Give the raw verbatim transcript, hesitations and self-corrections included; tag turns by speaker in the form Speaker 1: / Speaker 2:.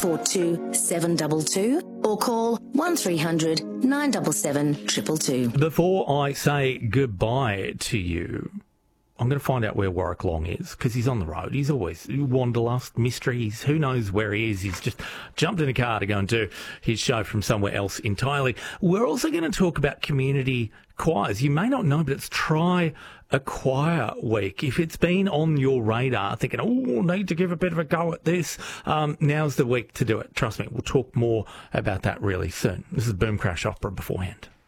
Speaker 1: four two seven two two or call one three hundred nine seven seven two two two.
Speaker 2: Before I say goodbye to you, I'm going to find out where Warwick Long is, because he's on the road. He's always wanderlust, mysteries. Who knows where he is? He's just jumped in a car to go and do his show from somewhere else entirely. We're also going to talk about community choirs. You may not know, but it's Try a Choir Week. If it's been on your radar, thinking, oh, need to give a bit of a go at this, um, now's the week to do it. Trust me, we'll talk more about that really soon. This is Boom Crash Opera beforehand.